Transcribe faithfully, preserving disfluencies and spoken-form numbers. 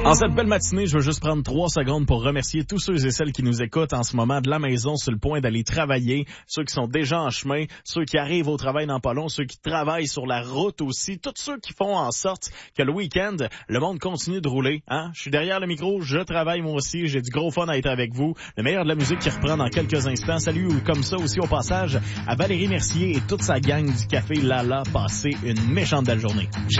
En cette belle matinée, je veux juste prendre trois secondes pour remercier tous ceux et celles qui nous écoutent en ce moment de la maison sur le point d'aller travailler, ceux qui sont déjà en chemin, ceux qui arrivent au travail dans pas long, ceux qui travaillent sur la route aussi, tous ceux qui font en sorte que le week-end, le monde continue de rouler. Hein? Je suis derrière le micro, je travaille moi aussi, j'ai du gros fun à être avec vous. Le meilleur de la musique qui reprend dans quelques instants. Salut comme ça aussi au passage à Valérie Mercier et toute sa gang du Café Lala. Passez une méchante belle journée.